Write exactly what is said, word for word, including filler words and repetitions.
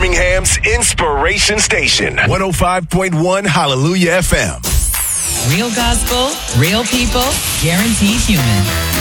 Birmingham's Inspiration Station. one oh five point one Hallelujah F M. Real gospel, real people, guaranteed human.